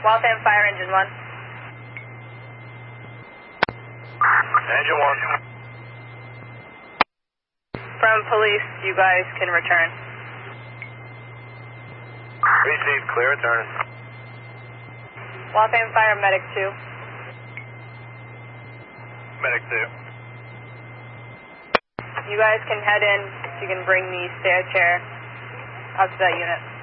Waltham Fire Engine 1. Engine 1. From police, you guys can return. Received, clear, returning. Waltham Fire Medic 2. Medic 2. You guys can head in. You can bring the stair chair up to that unit.